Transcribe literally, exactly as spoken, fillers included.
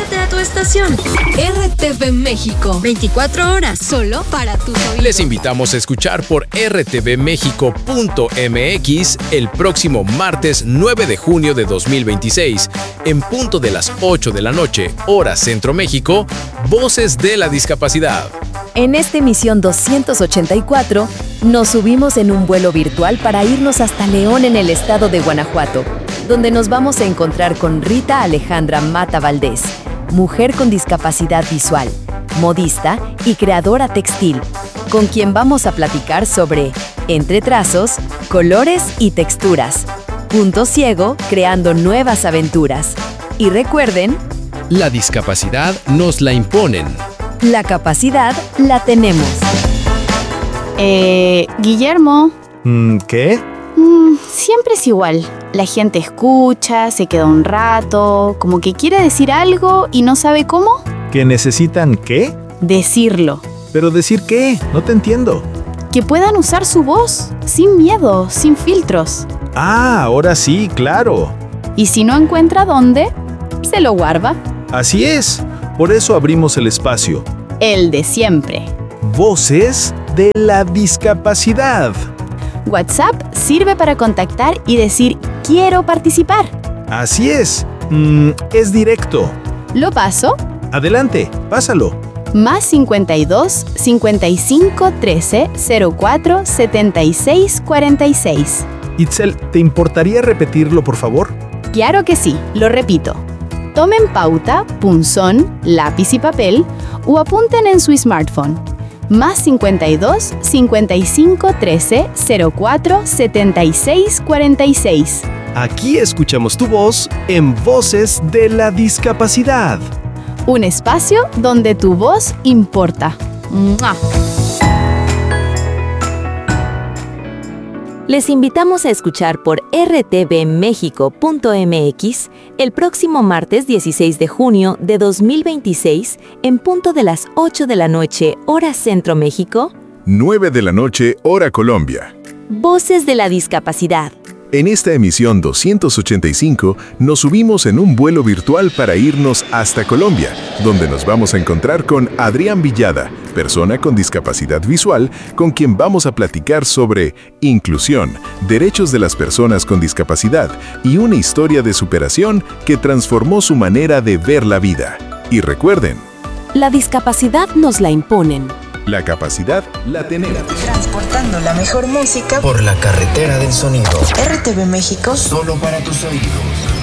Cámbiate a tu estación. R T V México. veinticuatro horas solo para tus oídos. Les invitamos a escuchar por r t v mexico punto m x el próximo martes nueve de junio de dos mil veintiséis, en punto de las ocho de la noche, hora Centro México, Voces de la Discapacidad. En esta emisión doscientos ochenta y cuatro, nos subimos en un vuelo virtual para irnos hasta León, en el estado de Guanajuato, donde nos vamos a encontrar con Rita Alejandra Mata Valdés, mujer con discapacidad visual, modista y creadora textil, con quien vamos a platicar sobre entre trazos, colores y texturas, punto ciego creando nuevas aventuras. Y recuerden, la discapacidad nos la imponen. La capacidad la tenemos. Eh, Guillermo. ¿Qué? Mm, siempre es igual. La gente escucha, se queda un rato, como que quiere decir algo y no sabe cómo. ¿Que necesitan qué? Decirlo. ¿Pero decir qué? No te entiendo. Que puedan usar su voz, sin miedo, sin filtros. Ah, ahora sí, claro. Y si no encuentra dónde, se lo guarda. Así es. Por eso abrimos el espacio. El de siempre. Voces de la discapacidad. WhatsApp sirve para contactar y decir quiero participar. Así es. Mm, es directo. ¿Lo paso? Adelante, pásalo. Más cincuenta y dos, cincuenta y cinco, trece, cero cuatro, setenta y seis, cuarenta y seis. Itzel, ¿te importaría repetirlo, por favor? Claro que sí, lo repito. Tomen pauta, punzón, lápiz y papel o apunten en su smartphone. Más cincuenta y dos, cincuenta y cinco, trece, cero cuatro, setenta y seis, cuarenta y seis. Aquí escuchamos tu voz en Voces de la Discapacidad. Un espacio donde tu voz importa. ¡Mua! Les invitamos a escuchar por r t v mexico punto m x el próximo martes dieciséis de junio de dos mil veintiséis, en punto de las ocho de la noche, hora Centro México, nueve de la noche, hora Colombia. Voces de la Discapacidad. En esta emisión doscientos ochenta y cinco nos subimos en un vuelo virtual para irnos hasta Colombia, donde nos vamos a encontrar con Adrián Villada, persona con discapacidad visual, con quien vamos a platicar sobre inclusión, derechos de las personas con discapacidad y una historia de superación que transformó su manera de ver la vida. Y recuerden, la discapacidad nos la imponen. La capacidad la tenemos. Transportando la mejor música por la carretera del sonido. R T V México, solo para tus oídos.